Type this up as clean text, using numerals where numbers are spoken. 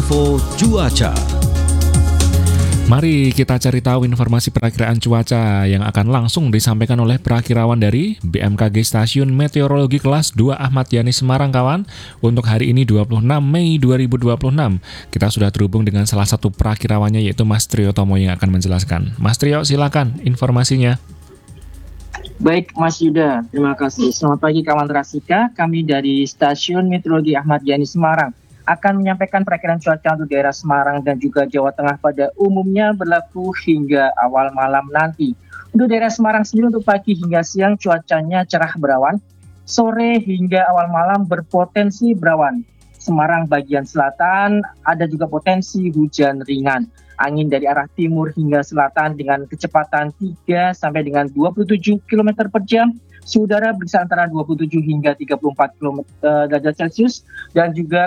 Info Cuaca. Mari kita cari tahu informasi perakiraan cuaca yang akan langsung disampaikan oleh perakirawan dari BMKG Stasiun Meteorologi Kelas 2 Ahmad Yani Semarang, kawan. Untuk hari ini 26 Mei 2026, kita sudah terhubung dengan salah satu perakirawannya, yaitu Mas Trio Tomo yang akan menjelaskan. Mas Trio, silakan informasinya. Baik Mas Yuda, terima kasih. Selamat pagi kawan Trasika, kami dari Stasiun Meteorologi Ahmad Yani Semarang akan menyampaikan perakiraan cuaca untuk daerah Semarang dan juga Jawa Tengah pada umumnya berlaku hingga awal malam nanti. Untuk daerah Semarang sendiri untuk pagi hingga siang cuacanya cerah berawan, sore hingga awal malam berpotensi berawan. Semarang bagian selatan ada juga potensi hujan ringan. Angin dari arah timur hingga selatan dengan kecepatan 3 sampai dengan 27 km per jam. Suhu udara bisa antara 27 hingga 34 derajat Celcius dan juga